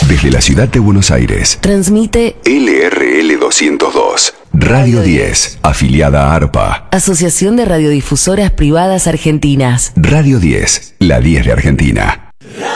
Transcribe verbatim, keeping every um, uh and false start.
Desde la ciudad de Buenos Aires. Transmite L R L doscientos dos. Radio diez, afiliada a ARPA. Asociación de Radiodifusoras Privadas Argentinas. Radio diez, la diez de Argentina.